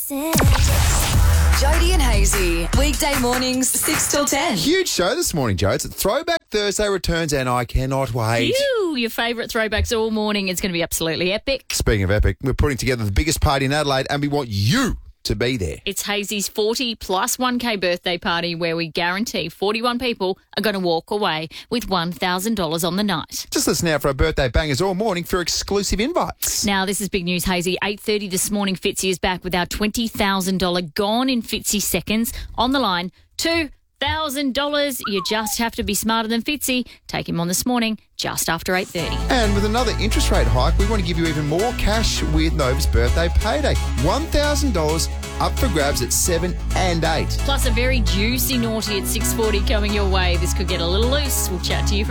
Jody and Hazy, weekday mornings 6 till 10. Huge show this morning, Joe. It's Throwback Thursday returns and I cannot wait. Your favourite throwbacks all morning. It's going to be absolutely epic. Speaking of epic, we're putting together the biggest party in Adelaide and we want you to be there. It's Hazy's 40 plus 1K birthday party where we guarantee 41 people are going to walk away with $1,000 on the night. Just listen out for our birthday bangers all morning for exclusive invites. Now, this is big news, Hazy. 8:30 this morning, Fitzy is back with our $20,000 Gone in Fitzy seconds. On the line, $2,000. You just have to be smarter than Fitzy. Take him on this morning, just after 8:30. And with another interest rate hike, we want to give you even more cash with Nova's birthday payday. $1,000 up for grabs at 7 and 8. Plus a very juicy naughty at 6:40 coming your way. This could get a little loose. We'll chat to you